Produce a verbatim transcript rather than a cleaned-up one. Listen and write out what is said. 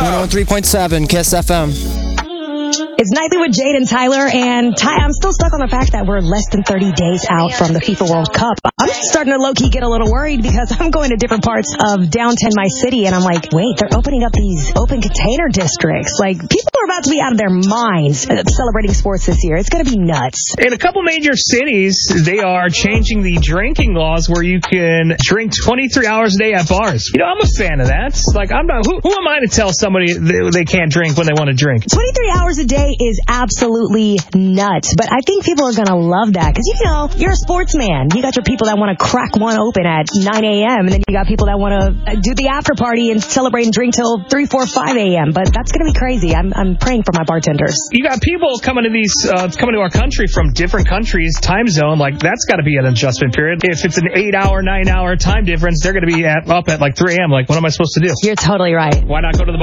one oh three point seven Kiss F M. It's Nightly with Jade and Tyler, and Ty, I'm still stuck on the fact that we're less than thirty days out from the FIFA World Cup. I'm starting to low-key get a little worried because I'm going to different parts of downtown my city, and I'm like, wait, they're opening up these open container districts. Like, people are about to be out of their minds celebrating sports this year. It's going to be nuts. In a couple major cities, they are changing the drinking laws where you can drink twenty-three hours a day at bars. You know, I'm a fan of that. Like, I'm not, who, who am I to tell somebody they, they can't drink when they want to drink? twenty-three hours a day is absolutely nuts, but I think people are going to love that because, you know, you're a sportsman. You got your people that want to crack one open at nine a.m., and then you got people that want to do the after party and celebrate and drink till three, four, five a.m., but that's going to be crazy. I'm, I'm praying for my bartenders. You got people coming to these, uh, coming to our country from different countries, time zone, like that's got to be an adjustment period. If it's an eight-hour, nine-hour time difference, they're going to be at, up at like three a.m. Like, what am I supposed to do? You're totally right. Why not go to the bar?